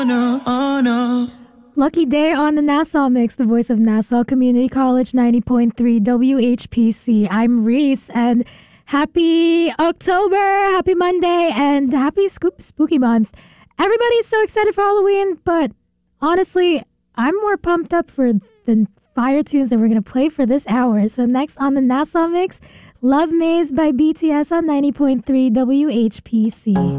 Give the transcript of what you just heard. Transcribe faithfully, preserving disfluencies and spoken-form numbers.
no, oh no. Lucky day on the Nassau Mix, the voice of Nassau Community College ninety point three W H P C. I'm Reese, and happy October, happy Monday, and happy Scoop Spooky Month. Everybody's so excited for Halloween, but honestly, I'm more pumped up for the fire tunes that we're going to play for this hour. So next on the Nassau Mix, Love Maze by B T S on ninety point three W H P C.